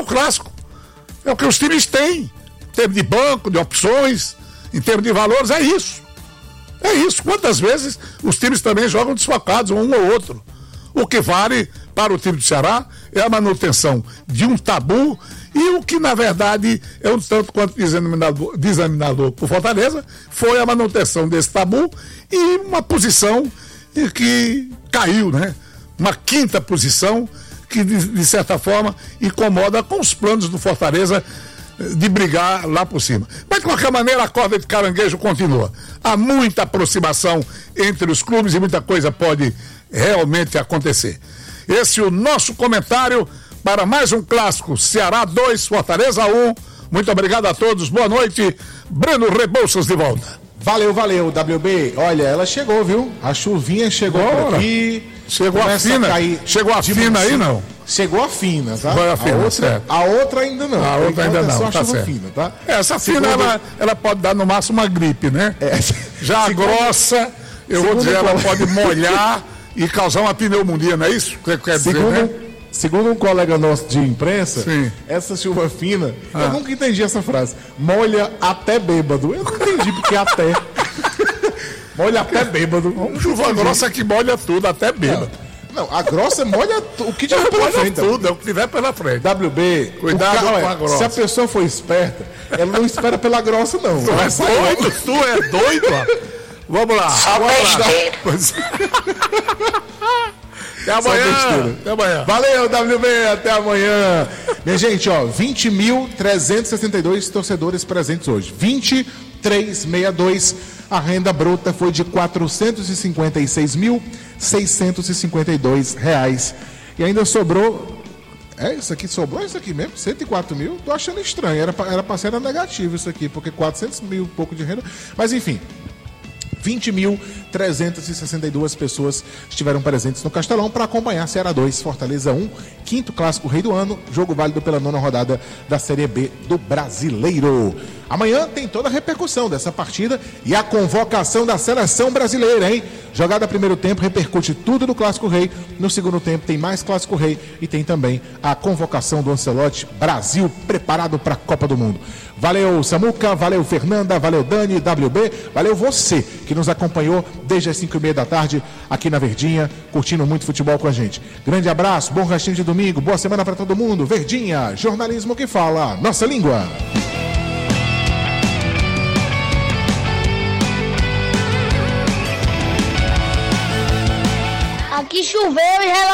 o clássico. É o que os times têm. Em termos de banco, de opções, em termos de valores, é isso. É isso. Quantas vezes os times também jogam desfocados, um ou outro. O que vale para o time do Ceará é a manutenção de um tabu e o que, na verdade, é um tanto quanto desaminador por Fortaleza, foi a manutenção desse tabu e uma posição que caiu, né? Uma quinta posição que, de certa forma, incomoda com os planos do Fortaleza de brigar lá por cima. Mas, de qualquer maneira, a corda de caranguejo continua. Há muita aproximação entre os clubes e muita coisa pode realmente acontecer. Esse é o nosso comentário para mais um clássico. Ceará 2, Fortaleza 1. Muito obrigado a todos. Boa noite. Breno Rebouças de volta. Valeu, WB. Olha, ela chegou, viu? A chuvinha chegou por aqui. Chegou a fina. Chegou a fina aí, não? Chegou a fina, tá? Foi a fina, certo. A outra ainda não. A outra ainda não, só tá certo. Fina, tá? Essa fina, ela pode dar no máximo uma gripe, né? Já a grossa, eu vou dizer, ela pode molhar e causar uma pneumonia, não é isso que quer dizer, né? Segundo um colega nosso de imprensa, sim, essa chuva fina, eu nunca entendi essa frase. Molha até bêbado. Eu não entendi porque até. Molha até bêbado. Chuva grossa que molha tudo, até bêbado. Não, a grossa molha o que tiver pela frente. Tudo, é o que tiver pela frente. WB, cuidado com a grossa. Se a pessoa for esperta, ela não espera pela grossa, não. Tu é doido, ó. Vamos lá. Até amanhã. Até amanhã. Valeu, WB. Até amanhã. Minha gente, ó, 20.362 torcedores presentes hoje. 2362. A renda bruta foi de R$ 456.652. E ainda sobrou. Isso aqui sobrou? Isso aqui mesmo? 104 mil? Tô achando estranho. Era pra ser negativo isso aqui, porque 400 mil pouco de renda. Mas enfim. 20.362 pessoas estiveram presentes no Castelão para acompanhar Ceará 2, Fortaleza 1, quinto clássico rei do ano, jogo válido pela 9ª rodada da Série B do Brasileiro. Amanhã tem toda a repercussão dessa partida e a convocação da seleção brasileira, hein? Jogada primeiro tempo, repercute tudo do Clássico Rei. No segundo tempo tem mais Clássico Rei e tem também a convocação do Ancelotti. Brasil preparado para a Copa do Mundo. Valeu, Samuca, valeu, Fernanda, valeu, Dani, WB, valeu você que nos acompanhou desde as 5h30 da tarde aqui na Verdinha, curtindo muito futebol com a gente. Grande abraço, bom restinho de domingo, boa semana para todo mundo. Verdinha, jornalismo que fala nossa língua. Aqui choveu e